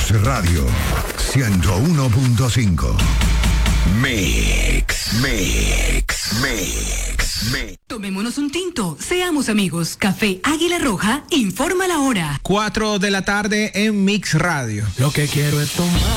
Mix Radio 101.5. Mix. Tomémonos un tinto, seamos amigos. Café Águila Roja informa la hora. 4 de la tarde en Mix Radio. Lo que quiero es tomar.